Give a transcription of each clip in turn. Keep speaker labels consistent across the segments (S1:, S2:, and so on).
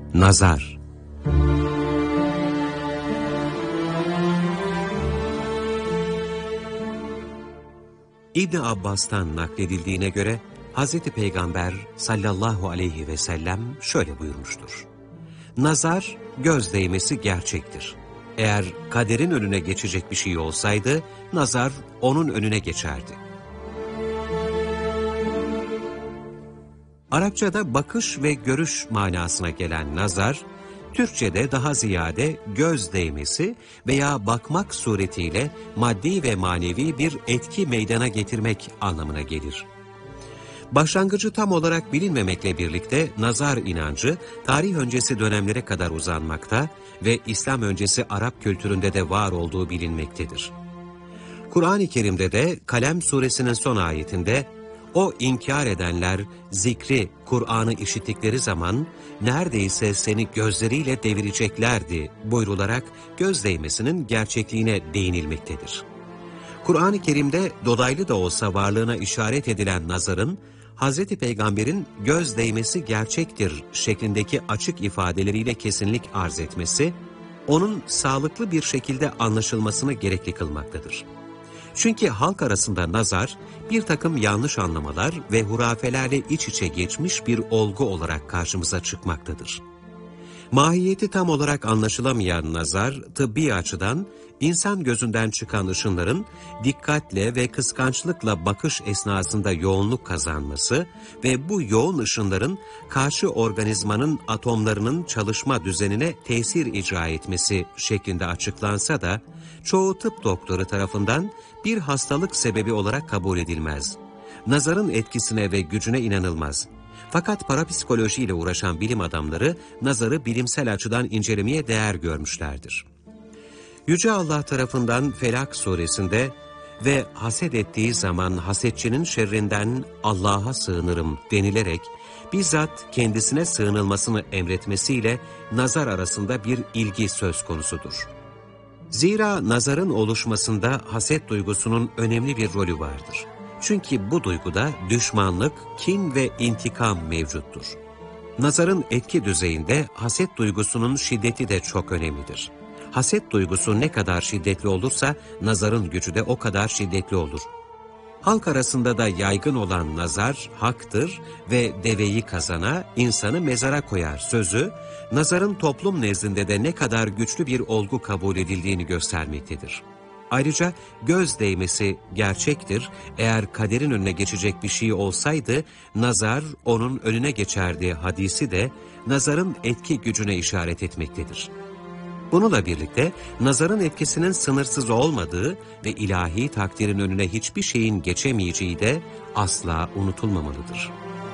S1: Nazar. İbn Abbas'tan nakledildiğine göre Hazreti Peygamber sallallahu aleyhi ve sellem şöyle buyurmuştur: Nazar, göz değmesi gerçektir. Eğer kaderin önüne geçecek bir şey olsaydı, nazar onun önüne geçerdi. Arapçada bakış ve görüş manasına gelen nazar, Türkçe'de daha ziyade göz değmesi veya bakmak suretiyle maddi ve manevi bir etki meydana getirmek anlamına gelir. Başlangıcı tam olarak bilinmemekle birlikte nazar inancı tarih öncesi dönemlere kadar uzanmakta ve İslam öncesi Arap kültüründe de var olduğu bilinmektedir. Kur'an-ı Kerim'de de Kalem suresinin son ayetinde "O inkar edenler zikri, Kur'an'ı işittikleri zaman neredeyse seni gözleriyle devireceklerdi" buyrularak göz değmesinin gerçekliğine değinilmektedir. Kur'an-ı Kerim'de dolaylı da olsa varlığına işaret edilen nazarın, Hz. Peygamber'in göz değmesi gerçektir şeklindeki açık ifadeleriyle kesinlik arz etmesi, onun sağlıklı bir şekilde anlaşılmasını gerekli kılmaktadır. Çünkü halk arasında nazar, bir takım yanlış anlamalar ve hurafelerle iç içe geçmiş bir olgu olarak karşımıza çıkmaktadır. Mahiyeti tam olarak anlaşılamayan nazar, tıbbi açıdan insan gözünden çıkan ışınların dikkatle ve kıskançlıkla bakış esnasında yoğunluk kazanması ve bu yoğun ışınların karşı organizmanın atomlarının çalışma düzenine tesir icra etmesi şeklinde açıklansa da, çoğu tıp doktoru tarafından bir hastalık sebebi olarak kabul edilmez. Nazarın etkisine ve gücüne inanılmaz. Fakat parapsikolojiyle uğraşan bilim adamları nazarı bilimsel açıdan incelemeye değer görmüşlerdir. Yüce Allah tarafından Felak suresinde "Ve haset ettiği zaman hasetçinin şerrinden Allah'a sığınırım" denilerek bizzat kendisine sığınılmasını emretmesiyle nazar arasında bir ilgi söz konusudur. Zira nazarın oluşmasında haset duygusunun önemli bir rolü vardır. Çünkü bu duyguda düşmanlık, kin ve intikam mevcuttur. Nazarın etki düzeyinde haset duygusunun şiddeti de çok önemlidir. Haset duygusu ne kadar şiddetli olursa nazarın gücü de o kadar şiddetli olur. Halk arasında da yaygın olan nazar haktır ve deveyi kazana, insanı mezara koyar sözü, nazarın toplum nezdinde de ne kadar güçlü bir olgu kabul edildiğini göstermektedir. Ayrıca göz değmesi gerçektir, eğer kaderin önüne geçecek bir şey olsaydı, nazar onun önüne geçerdi hadisi de nazarın etki gücüne işaret etmektedir. Bununla birlikte nazarın etkisinin sınırsız olmadığı ve ilahi takdirin önüne hiçbir şeyin geçemeyeceği de asla unutulmamalıdır.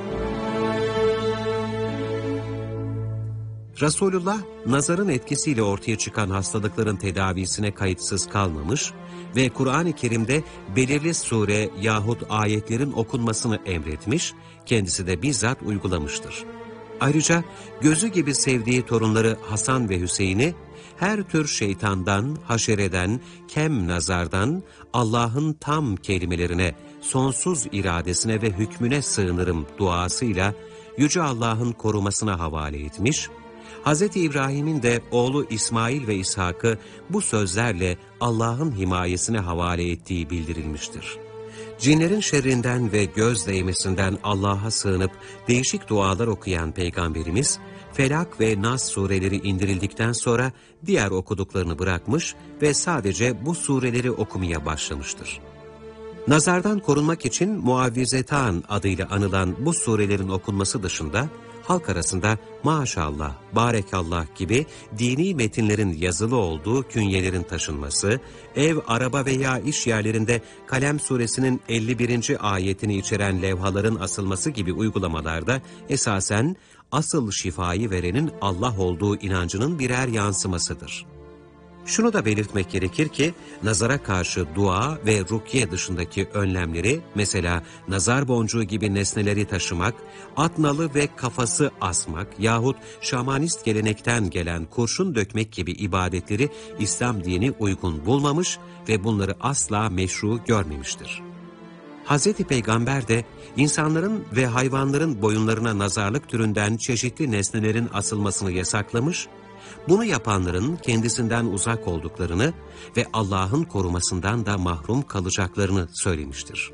S1: Resulullah, nazarın etkisiyle ortaya çıkan hastalıkların tedavisine kayıtsız kalmamış ve Kur'an-ı Kerim'de belirli sure yahut ayetlerin okunmasını emretmiş, kendisi de bizzat uygulamıştır. Ayrıca gözü gibi sevdiği torunları Hasan ve Hüseyin'i her tür şeytandan, haşereden, kem nazardan, Allah'ın tam kelimelerine, sonsuz iradesine ve hükmüne sığınırım duasıyla Yüce Allah'ın korumasına havale etmiş, Hz. İbrahim'in de oğlu İsmail ve İshak'ı bu sözlerle Allah'ın himayesine havale ettiği bildirilmiştir. Cinlerin şerrinden ve göz değmesinden Allah'a sığınıp değişik dualar okuyan Peygamberimiz, Felak ve Nas sureleri indirildikten sonra diğer okuduklarını bırakmış ve sadece bu sureleri okumaya başlamıştır. Nazardan korunmak için Muavvizetan adıyla anılan bu surelerin okunması dışında, halk arasında maşallah, barekallah gibi dini metinlerin yazılı olduğu künyelerin taşınması, ev, araba veya iş yerlerinde Kalem suresinin 51. ayetini içeren levhaların asılması gibi uygulamalarda esasen asıl şifayı verenin Allah olduğu inancının birer yansımasıdır. Şunu da belirtmek gerekir ki, nazara karşı dua ve rukiye dışındaki önlemleri, mesela nazar boncuğu gibi nesneleri taşımak, at nalı ve kafası asmak yahut şamanist gelenekten gelen kurşun dökmek gibi ibadetleri İslam dini uygun bulmamış ve bunları asla meşru görmemiştir. Hazreti Peygamber de insanların ve hayvanların boyunlarına nazarlık türünden çeşitli nesnelerin asılmasını yasaklamış, bunu yapanların kendisinden uzak olduklarını ve Allah'ın korumasından da mahrum kalacaklarını söylemiştir.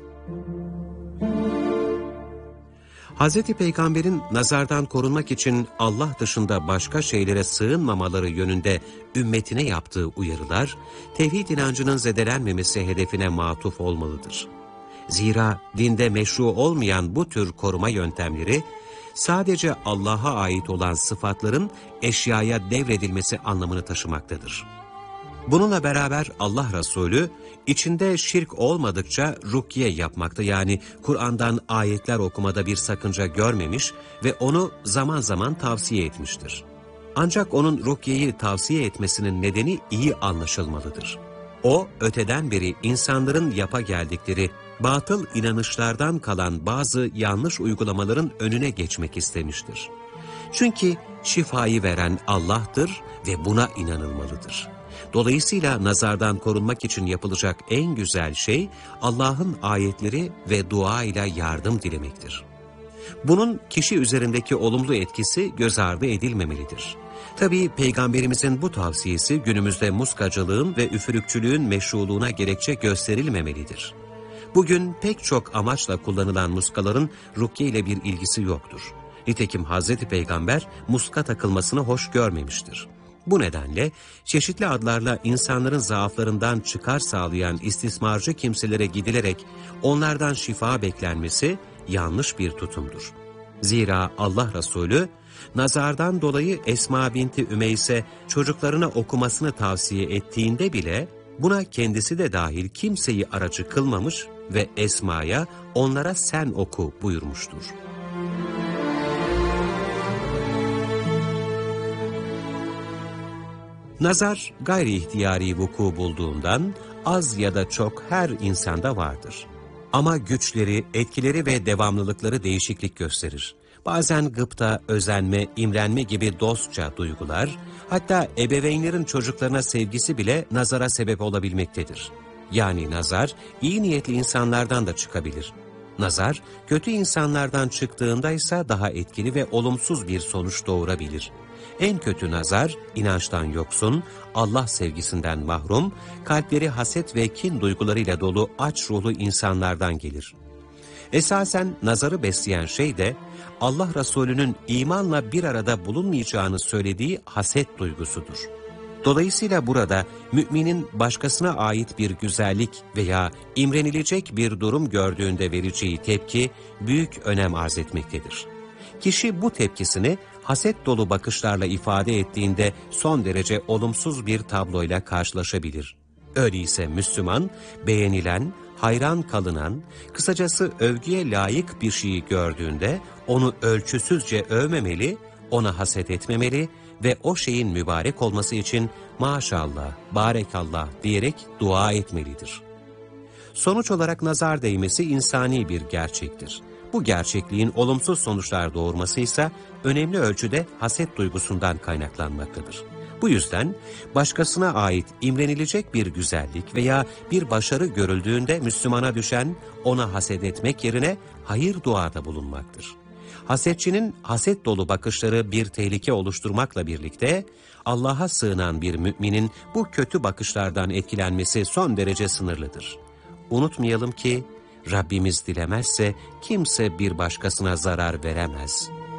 S1: Hazreti Peygamber'in nazardan korunmak için Allah dışında başka şeylere sığınmamaları yönünde ümmetine yaptığı uyarılar, tevhid inancının zedelenmemesi hedefine matuf olmalıdır. Zira dinde meşru olmayan bu tür koruma yöntemleri, sadece Allah'a ait olan sıfatların eşyaya devredilmesi anlamını taşımaktadır. Bununla beraber Allah Resulü, içinde şirk olmadıkça rukiye yapmakta, yani Kur'an'dan ayetler okumada bir sakınca görmemiş ve onu zaman zaman tavsiye etmiştir. Ancak onun rukiyeyi tavsiye etmesinin nedeni iyi anlaşılmalıdır. O, öteden beri insanların yapa geldikleri batıl inanışlardan kalan bazı yanlış uygulamaların önüne geçmek istemiştir. Çünkü şifayı veren Allah'tır ve buna inanılmalıdır. Dolayısıyla nazardan korunmak için yapılacak en güzel şey Allah'ın ayetleri ve dua ile yardım dilemektir. Bunun kişi üzerindeki olumlu etkisi göz ardı edilmemelidir. Tabii Peygamberimizin bu tavsiyesi günümüzde muskacılığın ve üfürükçülüğün meşruluğuna gerekçe gösterilmemelidir. Bugün pek çok amaçla kullanılan muskaların rukiye ile bir ilgisi yoktur. Nitekim Hazreti Peygamber muska takılmasını hoş görmemiştir. Bu nedenle çeşitli adlarla insanların zaaflarından çıkar sağlayan istismarcı kimselere gidilerek onlardan şifa beklenmesi yanlış bir tutumdur. Zira Allah Resulü, nazardan dolayı Esma binti Ümeys'e çocuklarına okumasını tavsiye ettiğinde bile buna kendisi de dahil kimseyi aracı kılmamış ve Esma'ya onlara sen oku buyurmuştur. Nazar gayri ihtiyari vuku bulduğundan az ya da çok her insanda vardır. Ama güçleri, etkileri ve devamlılıkları değişiklik gösterir. Bazen gıpta, özenme, imrenme gibi dostça duygular, hatta ebeveynlerin çocuklarına sevgisi bile nazara sebep olabilmektedir. Yani nazar, iyi niyetli insanlardan da çıkabilir. Nazar, kötü insanlardan çıktığında ise daha etkili ve olumsuz bir sonuç doğurabilir. En kötü nazar, inançtan yoksun, Allah sevgisinden mahrum, kalpleri haset ve kin duygularıyla dolu aç ruhlu insanlardan gelir. Esasen nazarı besleyen şey de Allah Resulü'nün imanla bir arada bulunmayacağını söylediği haset duygusudur. Dolayısıyla burada müminin başkasına ait bir güzellik veya imrenilecek bir durum gördüğünde vereceği tepki büyük önem arz etmektedir. Kişi bu tepkisini haset dolu bakışlarla ifade ettiğinde son derece olumsuz bir tabloyla karşılaşabilir. Öyleyse Müslüman, beğenilen, hayran kalınan, kısacası övgüye layık bir şeyi gördüğünde onu ölçüsüzce övmemeli, ona haset etmemeli ve o şeyin mübarek olması için maşallah, barekallah diyerek dua etmelidir. Sonuç olarak nazar değmesi insani bir gerçektir. Bu gerçekliğin olumsuz sonuçlar doğurması ise önemli ölçüde haset duygusundan kaynaklanmaktadır. Bu yüzden başkasına ait imrenilecek bir güzellik veya bir başarı görüldüğünde Müslümana düşen ona haset etmek yerine hayır duada bulunmaktır. Hasetçinin haset dolu bakışları bir tehlike oluşturmakla birlikte Allah'a sığınan bir müminin bu kötü bakışlardan etkilenmesi son derece sınırlıdır. Unutmayalım ki Rabbimiz dilemezse kimse bir başkasına zarar veremez.